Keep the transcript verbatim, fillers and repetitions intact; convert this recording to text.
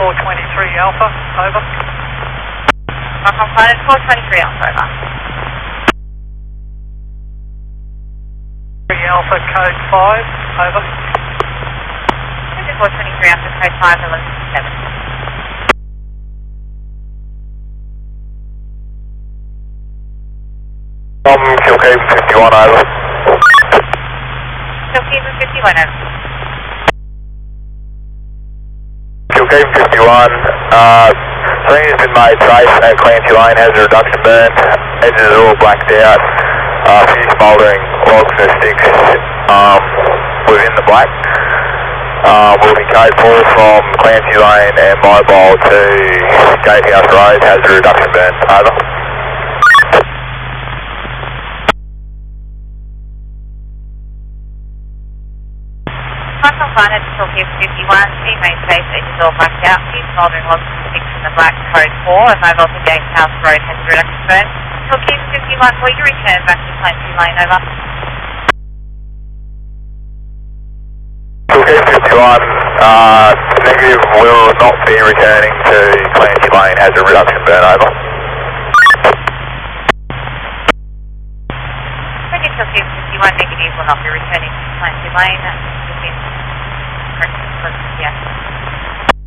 four twenty-three Alpha, over. Hong Kong Planet four twenty-three Alpha, over. three Alpha, code five, over. four twenty-three Alpha, code five, eleven seven. Um, Kilcave fifty-one, over. Kilcave fifty-one, over. Kilcave fifty-one, uh, screen has been made safe at Clancy Lane, has a reduction burn, edges are all blacked out, uh, few smouldering logs and sticks, um, within the black. Um, moving code four from Clancy Lane and mobile to Gatehouse Road, has a reduction burn, over. Hong Kong Planet Kilcave fifty-one, team main safe, edges all blacked out, few smouldering logs and sticks in the black, code four, and mobile to Gatehouse Road has a reduction burn. Kilcave fifty-one, will you return back to Clancy Lane, over? Kilcave fifty-one, uh, negative, will not be returning to Clancy Lane, has a reduction burn, over. Kilcave fifty-one, negative, will not be returning to Clancy Lane. Within, correct, yeah.